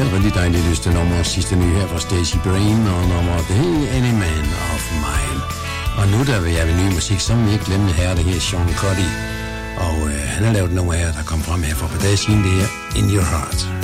et rigtig dejligt lystenummer. Sidste nye her fra Stacey Brain, og nummeret Hey Any Man of Mine. Og nu der vil jeg ved ny musik, som vi ikke glemte her, det her Sean Cuddy. Og han har lavet et nummer her, der kom frem her for et par dage siden, det her In Your Heart.